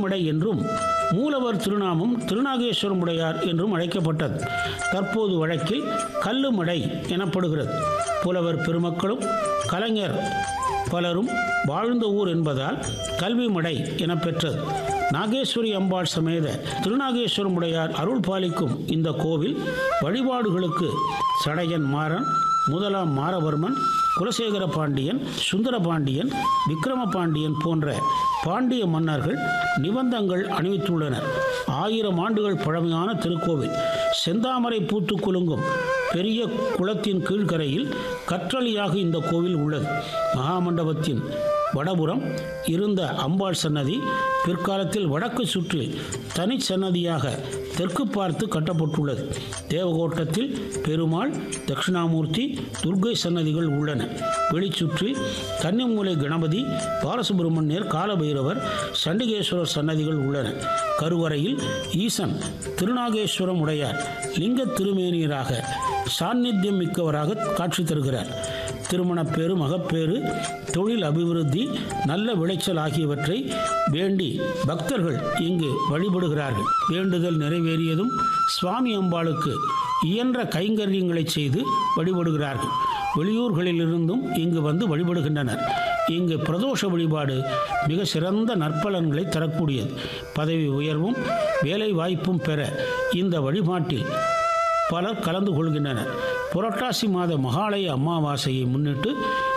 கல்விமடை என்றும் மூலவர் திருநாமம் திருநாகேஸ்வரமுடையார் என்றும் அழைக்கப்பட்டது. தற்போது வழக்கில் கல்லுமடை எனப்படுகிறது. புலவர் பெருமக்களும் கலைஞர் பலரும் வாழ்ந்த ஊர் என்பதால் கல்விமடை என பெற்றது. நாகேஸ்வரி அம்பாள் சமேத திருநாகேஸ்வரமுடையார் அருள் பாலிக்கும் இந்த கோவில் வழிபாடுகளுக்கு சடையன் மாறன், முதலாம் மாரவர்மன், குலசேகர பாண்டியன், சுந்தர பாண்டியன், விக்கிரம பாண்டியன் போன்ற பாண்டிய மன்னர்கள் நிபந்தங்கள் அணிவித்துள்ளனர். 1000 ஆண்டுகள் பழமையான திருக்கோவில். செந்தாமரை பூத்து குலுங்கும் பெரிய குளத்தின் கீழ்கரையில் கற்றளியாக இந்த கோவில் உள்ளது. மகாமண்டபத்தின் வடபுறம் இருந்த அம்பாள் சன்னதி பிற்காலத்தில் வடக்கு சுற்றில் தனி சன்னதியாக தெற்கு பார்த்து கட்டப்பட்டுள்ளது. தேவகோட்டத்தில் பெருமாள், தட்சிணாமூர்த்தி, துர்க்கை சன்னதிகள் உள்ளன. வெளிச்சுற்றில் கன்னிமூலை கணபதி, பாலசுப்பிரமணியர், காலபைரவர், சண்டிகேஸ்வரர் சன்னதிகள் உள்ளன. கருவறையில் ஈசன் திருநாகேஸ்வரம் உடையார் லிங்க திருமேனியராக சாநித்தியம் மிக்கவராக காட்சி தருகிறார். திருமணப்பேறு, மகப்பேறு, தொழில் அபிவிருத்தி, நல்ல விளைச்சல் ஆகியவற்றை வேண்டி பக்தர்கள் இங்கு வழிபடுகிறார்கள். வேண்டுதல் நிறைவேறியதும் சுவாமி அம்பாளுக்கு இயன்ற கைங்கரியங்களை செய்து வழிபடுகிறார்கள். வெளியூர்களிலிருந்தும் இங்கு வந்து வழிபடுகின்றனர். இங்கு பிரதோஷ வழிபாடு மிக சிறந்த நற்பலன்களை தரக்கூடியது. பதவி உயர்வும் வேலை வாய்ப்பும் பெற இந்த வழிபாட்டில் பலர் கலந்து கொள்கின்றனர். புரட்டாசி மாத மகாலய அமாவாசையை முன்னிட்டு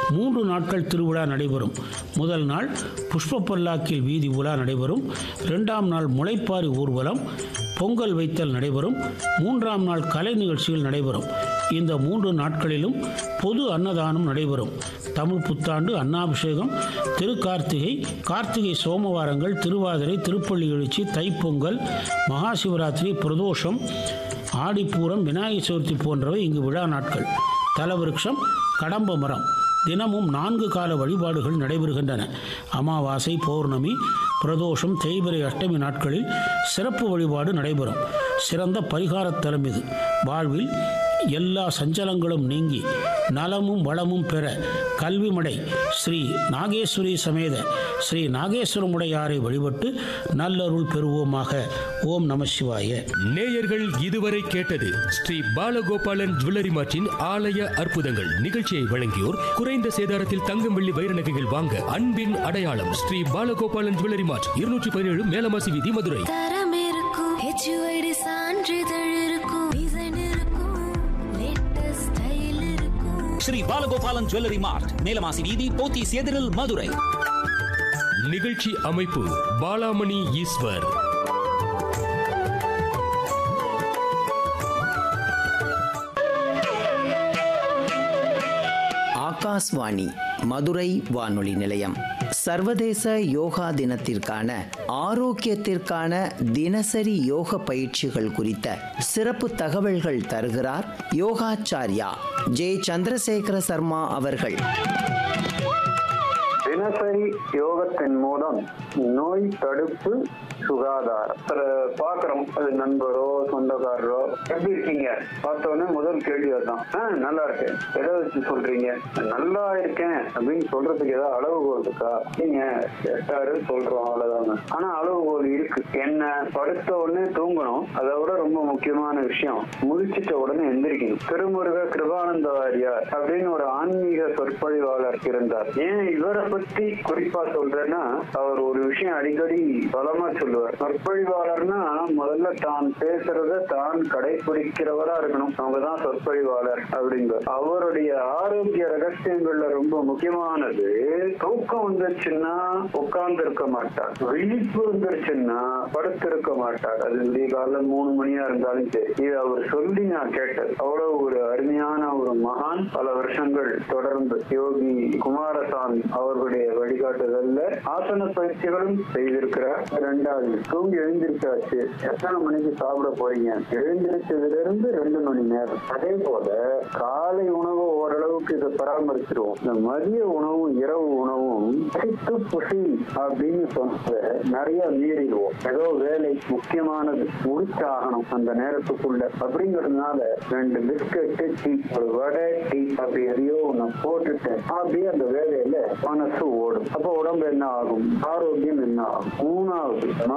3 நாட்கள் திருவிழா நடைபெறும். முதல் நாள் புஷ்ப பல்லாக்கில் வீதி உலா நடைபெறும். 2ஆம் நாள் முளைப்பாரி ஊர்வலம், பொங்கல் வைத்தல் நடைபெறும். 3ஆம் நாள் கலை நிகழ்ச்சிகள் நடைபெறும். இந்த 3 நாட்களிலும் பொது அன்னதானம் நடைபெறும். தமிழ் புத்தாண்டு, அன்னாபிஷேகம், திருக்கார்த்திகை, கார்த்திகை சோமவாரங்கள், திருவாதிரை, திருப்பள்ளி எழுச்சி, தைப்பொங்கல், மகா சிவராத்திரி, பிரதோஷம், ஆடிப்பூரம், விநாயகர் சதுர்த்தி போன்றவை இங்கு விழா நாட்கள். தலவிருட்சம் கடம்ப மரம். தினமும் 4 கால வழிபாடுகள் நடைபெறுகின்றன. அமாவாசை, பௌர்ணமி, பிரதோஷம், தேய்பிறை, அஷ்டமி நாட்களில் சிறப்பு வழிபாடு நடைபெறும். சிறந்த பரிகாரத்தலம் இது. வாழ்வில் எல்லா சஞ்சலங்களும் நீங்கி நலமும் வளமும் பெற கல்விமடை ஸ்ரீ நாகேஸ்வரி சமேத ஸ்ரீ நாகேஸ்வரமுடையாரை வழிபட்டு நல்லருள் பெறுவோமாக. ஓம் நம சிவாய. நேயர்கள் இதுவரை கேட்டது ஸ்ரீ பாலகோபாலன் ஜுவல்லரி மார்ட்டின் ஆலய அற்புதங்கள். நிகழ்ச்சியை வழங்கியோர் குறைந்த சேதாரத்தில் தங்கம், வெள்ளி, வைர நகைகள் வாங்க அன்பின் அடையாளம் ஸ்ரீ பாலகோபாலன் ஜுவல்லரி மார்ட், 217 மேலமாசி வீதி, மதுரை. தரம் இருக்கும், HUID சான்றிதழ் இருக்கும், டிசைன் இருக்கும், லேட்டஸ்ட் ஸ்டைல் இருக்கும். ஸ்ரீ பாலகோபாலன் ஜுவல்லரி மார்ட், மேலமாசி வீதி, போத்தீஸ் எதிரில், மதுரை. நிகழ்ச்சி அமைப்பு பாலாமணி ஈஸ்வர். ஆகாஷ்வாணி மதுரை வானொலி நிலையம். சர்வதேச யோகா தினத்திற்கான ஆரோக்கியத்திற்கான தினசரி யோக பயிற்சிகள் குறித்த சிறப்பு தகவல்கள் தருகிறார் யோகாச்சாரியா ஜே. சந்திரசேகர சர்மா அவர்கள். தினசரி யோகத்தின் மூலம் நோய் தடுப்பு, சுகாதாரம். பாக்குறோம், அது நண்பரோ சொந்தக்காரரோ, எப்படி இருக்கீங்க பார்த்தோன்னே முதல் கேள்வி அதுதான். நல்லா இருக்கேன். எதை வச்சு சொல்றீங்க? நல்லா இருக்கேன் அப்படின்னு சொல்றதுக்கு ஏதாவது அளவுகோல் இருக்கா? நீங்க கேட்டாரு சொல்றோம், அவ்வளவுதாங்க. ஆனா அளவுகோல் இருக்கு. என்ன? படுத்த உடனே தூங்கணும். அதை விட ரொம்ப முக்கியமான விஷயம், முழிச்சிட்ட உடனே எந்திரிக்கணும். திருமுருக கிருபானந்த வாரியார் அப்படின்னு ஒரு ஆன்மீக சொற்பொழிவாளர் இருந்தார். ஏன் இவரை பத்தி குறிப்பா சொல்றேன்னா, அவர் ஒரு விஷயம் அடிக்கடி பலமா சொல்லுவார். சொற்பொழிவாளர்னா முதல்ல தான் பேசுறத தான் கடைபிடிக்கிறவரா இருக்கணும். அவங்கதான் சொற்பொழிவாளர் அப்படிங்கிற. அவருடைய ஆரோக்கிய ரகசியங்கள்ல ரொம்ப முக்கியமானது, தூக்கம் வந்துருச்சுன்னா உட்கார்ந்து இருக்க மாட்டார், விழிப்பு வந்துருச்சுன்னா படுத்து இருக்க மாட்டார். அது விடிய காலைல 3 மணியா இருந்தாலும் சரி. இது அவர் சொல்லி நான் கேட்டது. அவ்வளவு ஒரு அருமையான ஒரு மகான். பல வருஷங்கள் தொடர்ந்து யோகி குமாரசாமி அவர்களுடைய வழிகாட்டுதல்ல ஆசன பயிற்சிகளும் செய்திருக்கிறார். 2வது, தூங்கி எழுந்திருச்சாச்சு, எத்தனை மணிக்கு சாப்பிட போறீங்க? எழுந்திருச்சதுல இருந்து 2 மணி நேரம். அதே போல காலை உணவு ஓரளவுக்கு இதை பராமரிச்சிருவோம். இந்த மதிய உணவும் இரவு உணவும் புசி அப்படின்னு சொன்ன நிறைய மீறிடுவோம். ஏதோ வேலை முக்கியமானது முடிச்சாகணும் அந்த நேரத்துக்குள்ள அப்படிங்கறதுனால 2 பிஸ்கட், டீ, ஒரு வடை, டீ அப்படி எதையோ ஒண்ணு போட்டுட்டு அப்படியே அந்த வேலையில மனசு ஓடும். அப்ப உடம்பு என்ன ஆகும்? ஆரோக்கியம் என்ன ஆகும்? 3வது,